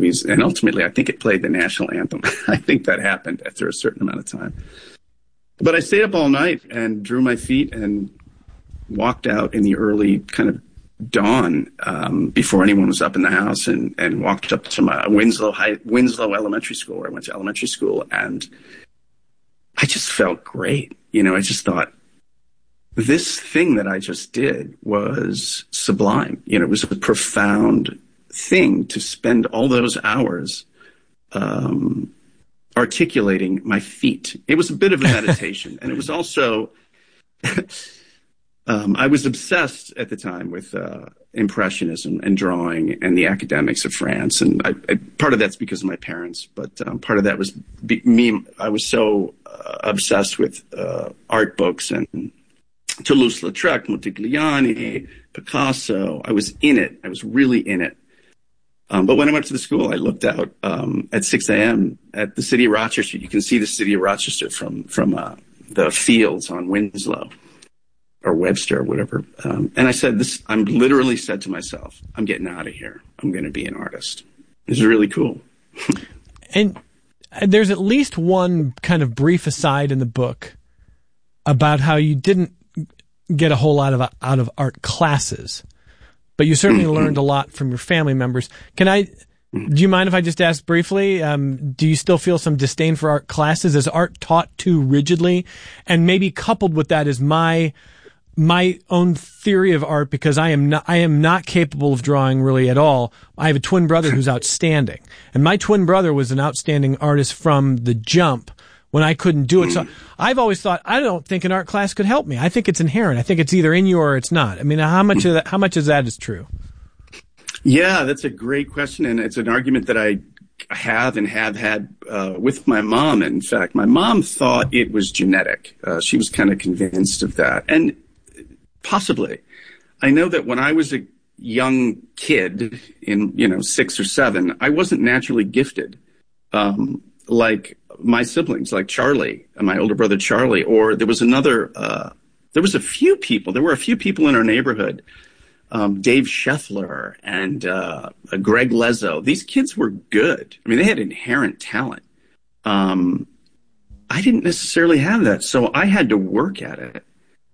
movies. And ultimately, I think it played the national anthem. I think that happened after a certain amount of time. But I stayed up all night and drew my feet and walked out in the early kind of dawn before anyone was up in the house, and walked up to my Winslow Elementary School, where I went to elementary school. And I just felt great. I just thought, this thing that I just did was sublime. It was a profound thing to spend all those hours articulating my feet. It was a bit of a meditation. And it was also, I was obsessed at the time with Impressionism and drawing and the academics of France. And part of that's because of my parents, but part of that was me. I was so obsessed with art books and Toulouse-Lautrec, Modigliani, Picasso. I was in it. I was really in it. But when I went to the school, I looked out at 6 a.m. at the city of Rochester. You can see the city of Rochester from the fields on Winslow or Webster or whatever. And I said, I'm literally said to myself, I'm getting out of here. I'm going to be an artist. This is really cool. And there's at least one kind of brief aside in the book about how you didn't get a whole lot out of art classes, but you certainly learned a lot from your family members. Do you mind if I just ask briefly, do you still feel some disdain for art classes? Is art taught too rigidly? And maybe coupled with that is my own theory of art, because I am not capable of drawing really at all. I have a twin brother who's outstanding, and my twin brother was an outstanding artist from the jump when I couldn't do it. So I've always thought, I don't think an art class could help me. I think it's inherent. I think it's either in you or it's not. I mean, how much of that is true? Yeah, that's a great question. And it's an argument that I have had with my mom. In fact, my mom thought it was genetic. She was kind of convinced of that. And possibly. I know that when I was a young kid in, 6 or 7, I wasn't naturally gifted. Like my siblings, like Charlie, my older brother Charlie, or there was a few people in our neighborhood, Dave Scheffler and Greg Lezo. These kids were good. I mean, they had inherent talent. I didn't necessarily have that, so I had to work at it.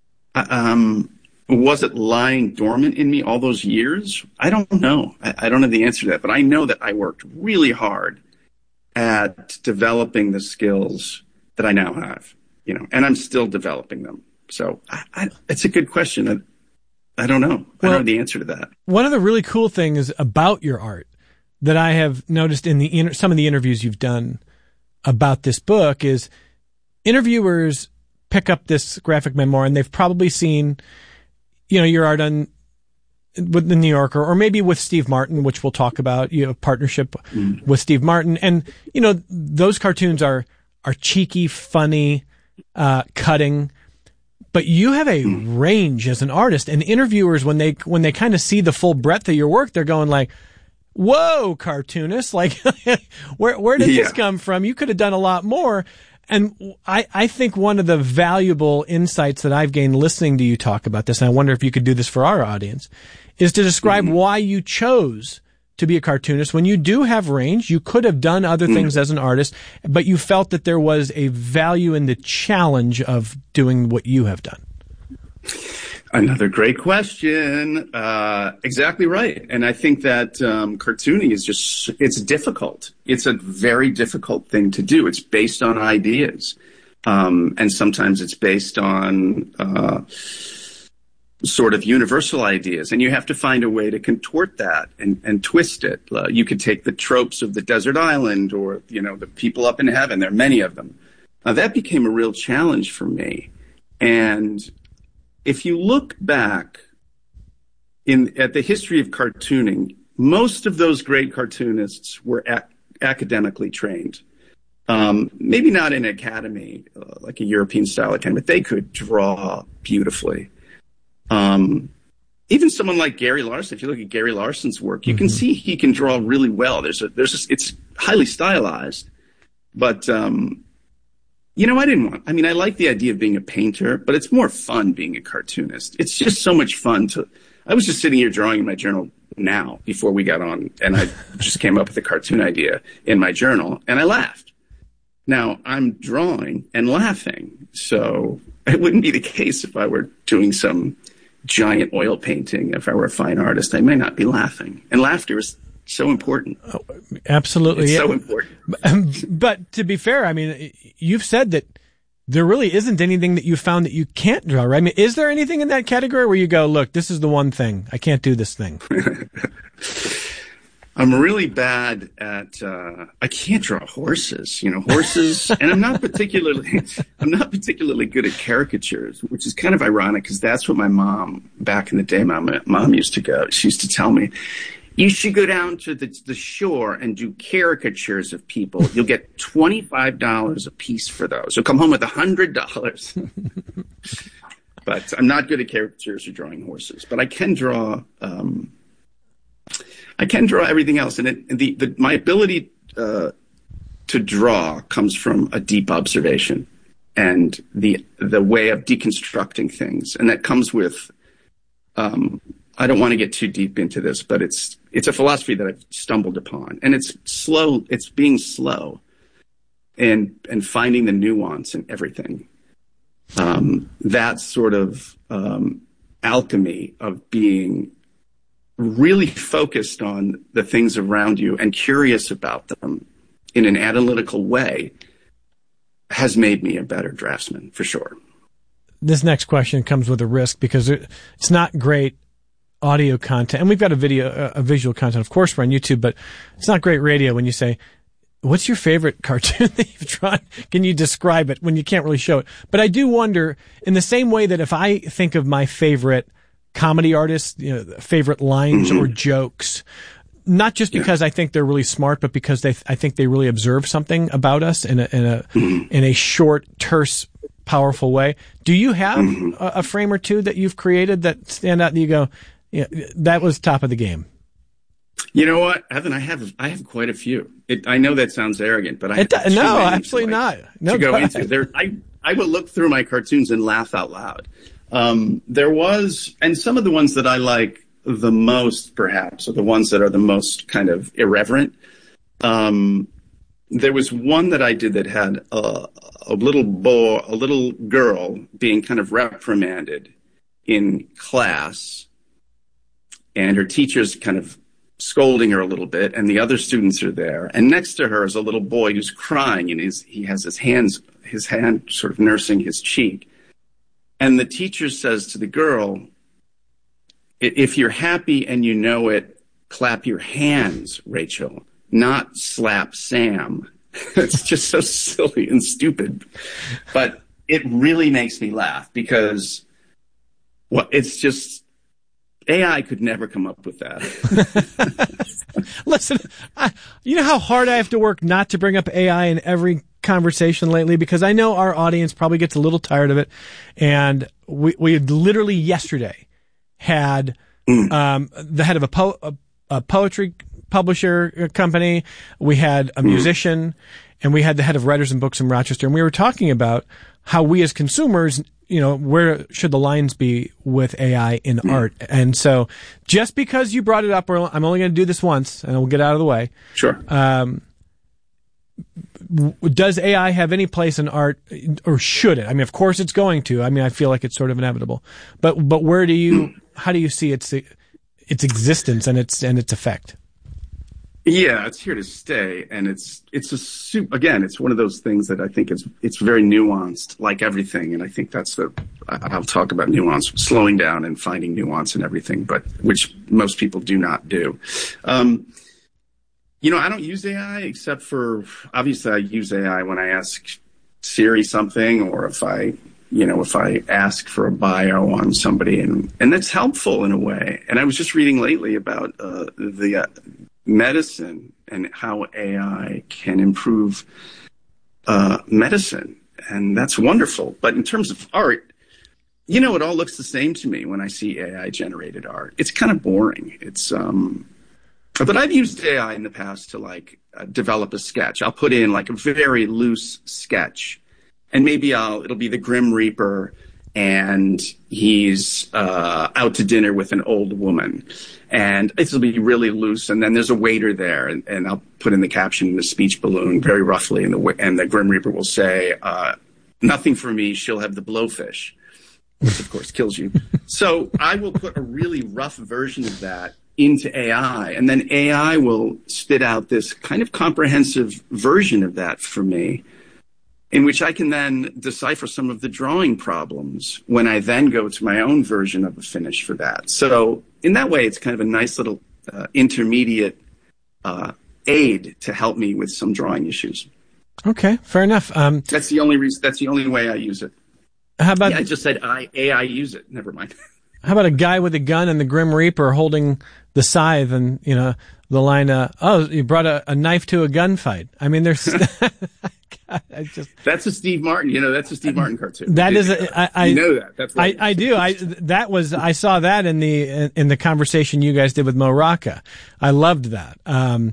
Was it lying dormant in me all those years? I don't know. I don't have the answer to that, but I know that I worked really hard at developing the skills that I now have, and I'm still developing them. So it's a good question. I don't know. I don't know the answer to that. One of the really cool things about your art that I have noticed in some of the interviews you've done about this book is interviewers pick up this graphic memoir and they've probably seen, your art with the New Yorker, or maybe with Steve Martin, which we'll talk about, partnership with Steve Martin. And, those cartoons are cheeky, funny, cutting, but you have a range as an artist, and interviewers, when they kind of see the full breadth of your work, they're going like, whoa, cartoonist, like, where did this come from? You could have done a lot more. And I think one of the valuable insights that I've gained listening to you talk about this, and I wonder if you could do this for our audience, is to describe why you chose to be a cartoonist. When you do have range, you could have done other things as an artist, but you felt that there was a value in the challenge of doing what you have done. Another great question. Exactly right. And I think that cartooning is it's difficult. It's a very difficult thing to do. It's based on ideas. And sometimes it's based on sort of universal ideas. And you have to find a way to contort that and twist it. You could take the tropes of the desert island or, the people up in heaven. There are many of them. That became a real challenge for me. And if you look back at the history of cartooning, most of those great cartoonists were academically trained. Maybe not in an academy, like a European style academy, but they could draw beautifully. Even someone like Gary Larson, if you look at Gary Larson's work, you can see he can draw really well. It's highly stylized, but, I like the idea of being a painter, but it's more fun being a cartoonist. It's just so much fun I was just sitting here drawing in my journal now before we got on, and I just came up with a cartoon idea in my journal, and I laughed. Now, I'm drawing and laughing, so it wouldn't be the case if I were doing some giant oil painting. If I were a fine artist, I may not be laughing. And laughter is so important. Oh, absolutely. It's so important. But to be fair, I mean, you've said that there really isn't anything that you found that you can't draw, right? I mean, is there anything in that category where you go, look, this is the one thing, I can't do this thing? I'm really bad at, I can't draw horses, horses, and I'm not particularly good at caricatures, which is kind of ironic because that's what my mom, back in the day, my mom used to go. She used to tell me, you should go down to the shore and do caricatures of people. You'll get $25 a piece for those. You'll come home with $100. But I'm not good at caricatures or drawing horses. But I can draw. I can draw everything else, and my ability to draw comes from a deep observation and the way of deconstructing things, and that comes with. I don't want to get too deep into this, but it's a philosophy that I've stumbled upon, and it's slow. It's being slow, and finding the nuance in everything. That sort of alchemy of being really focused on the things around you and curious about them in an analytical way has made me a better draftsman, for sure. This next question comes with a risk because it's not great audio content, and we've got a visual content, of course, we're on YouTube, but it's not great radio when you say, what's your favorite cartoon that you've drawn? Can you describe it when you can't really show it? But I do wonder, in the same way that if I think of my favorite comedy artists, favorite lines or jokes, not just because I think they're really smart, but because I think they really observe something about us in a short, terse, powerful way. Do you have a frame or two that you've created that stand out and you go, yeah, that was top of the game? You know what, Evan? I have quite a few. I know that sounds arrogant, but no, absolutely not. No, to go into there, I will look through my cartoons and laugh out loud. There was, and some of the ones that I like the most, perhaps, are the ones that are the most kind of irreverent. There was one that I did that had a little girl being kind of reprimanded in class, and her teacher's kind of scolding her a little bit, and the other students are there. And next to her is a little boy who's crying, and he has his hand sort of nursing his cheek. And the teacher says to the girl, if you're happy and you know it, clap your hands, Rachel, not slap Sam. It's just so silly and stupid. But it really makes me laugh because it's just, AI could never come up with that. Listen, you know how hard I have to work not to bring up AI in every conversation lately, because I know our audience probably gets a little tired of it. And we literally yesterday had the head of a poetry publisher company. We had a musician, and we had the head of Writers and Books in Rochester. And we were talking about how we as consumers, where should the lines be with AI in art? And so just because you brought it up, I'm only going to do this once and we'll get out of the way. Sure. Does AI have any place in art, or should it? I mean, of course it's going to. I mean, I feel like it's sort of inevitable, but how do you see its existence and its effect? Yeah, it's here to stay, and it's one of those things that I think it's very nuanced, like everything, and I think I'll talk about nuance, slowing down and finding nuance in everything, but which most people do not do. I don't use AI except for, obviously I use AI when I ask Siri something, or if I ask for a bio on somebody, and that's helpful in a way. And I was just reading lately about the medicine and how AI can improve medicine, and that's wonderful. But in terms of art, it all looks the same to me when I see AI generated art. It's kind of boring. But I've used AI in the past to develop a sketch. I'll put in a very loose sketch, and maybe it'll be the Grim Reaper, and he's out to dinner with an old woman. And it'll be really loose. And then there's a waiter there, and I'll put in the caption, the speech balloon, very roughly, and the Grim Reaper will say, nothing for me, she'll have the blowfish, which of course kills you. So I will put a really rough version of that into AI, and then AI will spit out this kind of comprehensive version of that for me, in which I can then decipher some of the drawing problems when I then go to my own version of a finish for that. So in that way, it's kind of a nice little intermediate aid to help me with some drawing issues. Okay, fair enough. That's the only reason. That's the only way I use it. How about? I just said AI use it. Never mind. How about a guy with a gun and the Grim Reaper holding the scythe, and the line, "Oh, you brought a knife to a gunfight." I mean, there's. God, that's a Steve Martin. That's a Steve Martin cartoon. That is, I know that. That's right. I do. I saw that in the conversation you guys did with Mo Rocca. I loved that. Well,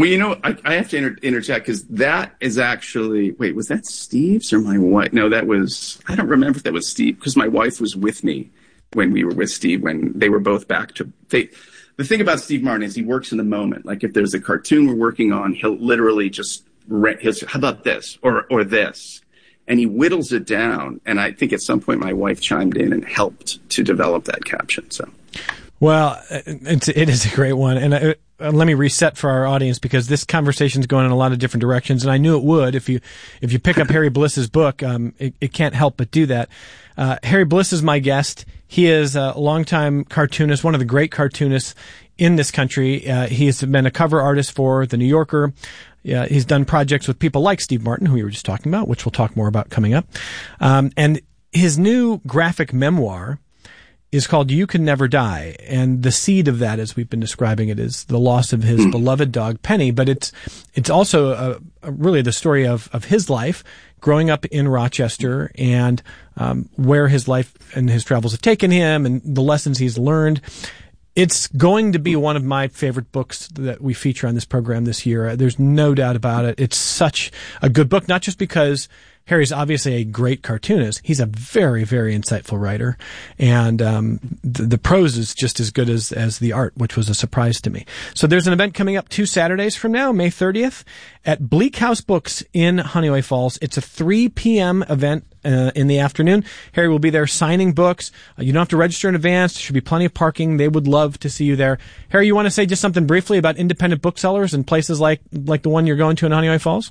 I have to interject, because that is actually, wait, was that Steve's or my wife? No, I don't remember if that was Steve, because my wife was with me when we were with Steve, when they were both back to. The thing about Steve Martin is he works in the moment. Like if there's a cartoon we're working on, he'll literally just. How about this or this? And he whittles it down. And I think at some point my wife chimed in and helped to develop that caption. So, well, it is a great one. And let me reset for our audience, because this conversation is going in a lot of different directions. And I knew it would. If you pick up Harry Bliss's book, it can't help but do that. Harry Bliss is my guest. He is a longtime cartoonist, one of the great cartoonists in this country. He has been a cover artist for The New Yorker. Yeah, he's done projects with people like Steve Martin, who we were just talking about, which we'll talk more about coming up. And his new graphic memoir is called You Can Never Die. And the seed of that, as we've been describing it, is the loss of his beloved dog, Penny. But it's also really the story of his life growing up in Rochester, and where his life and his travels have taken him, and the lessons he's learned. It's going to be one of my favorite books that we feature on this program this year. There's no doubt about it. It's such a good book, not just because Harry's obviously a great cartoonist. He's a very, very insightful writer. And the prose is just as good as the art, which was a surprise to me. So there's an event coming up 2 Saturdays from now, May 30th, at Bleak House Books in Honeoye Falls. It's a 3 p.m. event in the afternoon. Harry will be there signing books. You don't have to register in advance. There should be plenty of parking. They would love to see you there. Harry, you want to say just something briefly about independent booksellers and places like the one you're going to in Honeoye Falls?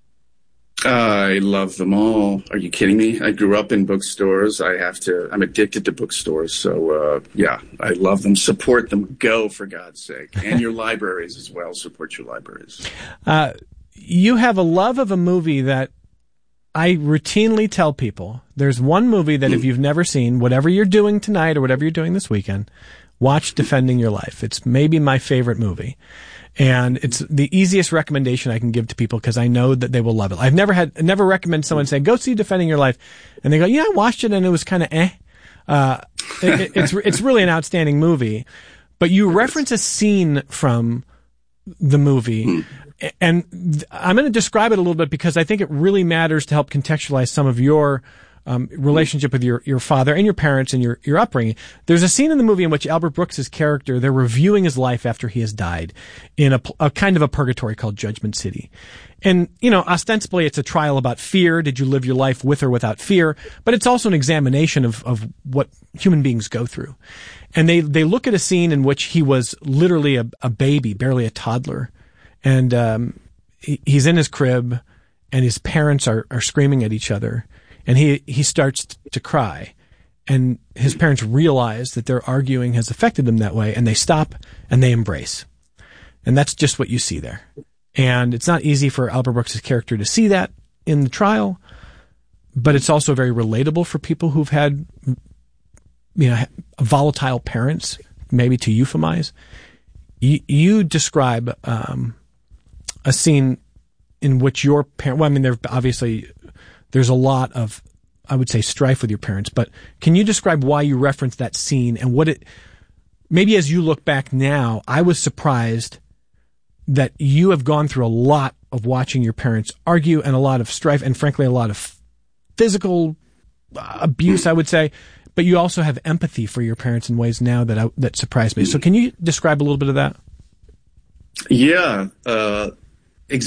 I love them all. Are you kidding me? I grew up in bookstores. I'm addicted to bookstores. So, yeah, I love them. Support them. Go, for God's sake. And your libraries as well. Support your libraries. You have a love of a movie that I routinely tell people. There's one movie that if you've never seen, whatever you're doing tonight or whatever you're doing this weekend, watch Defending Your Life. It's maybe my favorite movie. And it's the easiest recommendation I can give to people, because I know that they will love it. I've never recommend someone saying, go see Defending Your Life. And they go, yeah, I watched it and it was kind of it's really an outstanding movie. But you reference a scene from the movie, and I'm going to describe it a little bit because I think it really matters to help contextualize some of your relationship with your father and your parents and your upbringing. There's a scene in the movie in which Albert Brooks' character, they're reviewing his life after he has died in a kind of a purgatory called Judgment City. And, ostensibly it's a trial about fear. Did you live your life with or without fear? But it's also an examination of what human beings go through. And they look at a scene in which he was literally a baby, barely a toddler. And he's in his crib and his parents are screaming at each other. And he starts to cry, and his parents realize that their arguing has affected them that way, and they stop and they embrace. And that's just what you see there. And it's not easy for Albert Brooks' character to see that in the trial, but it's also very relatable for people who've had, volatile parents, maybe to euphemize. You describe a scene in which your parent, there's a lot of, I would say, strife with your parents, but can you describe why you referenced that scene and maybe as you look back now, I was surprised that you have gone through a lot of watching your parents argue and a lot of strife and frankly a lot of physical abuse, I would say, but you also have empathy for your parents in ways now that surprised me. So can you describe a little bit of that? Yeah.